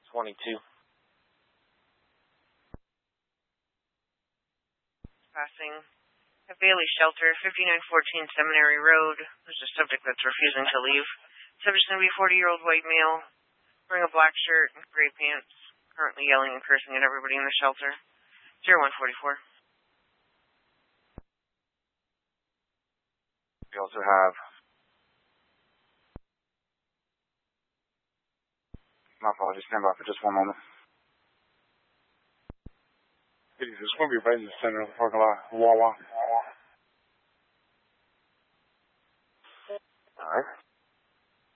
22. Passing a Bailey shelter, 5914 Seminary Road. There's a subject that's refusing to leave. Subject's going to be a 40-year-old white male, wearing a black shirt and gray pants, currently yelling and cursing at everybody in the shelter. 0144. We also have my apologies, stand by for just one moment. This is going to be right in the center of the parking lot, Wawa. All right.